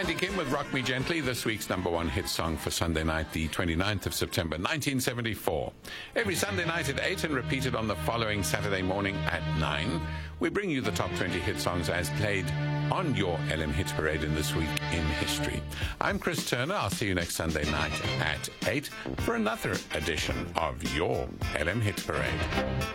Andy Kim with Rock Me Gently, this week's number one hit song for Sunday night, the 29th of September, 1974. Every Sunday night at 8 and repeated on the following Saturday morning at 9, we bring you the top 20 hit songs as played on your LM Hit Parade in This Week in History. I'm Chris Turner. I'll see you next Sunday night at 8 for another edition of your LM Hit Parade.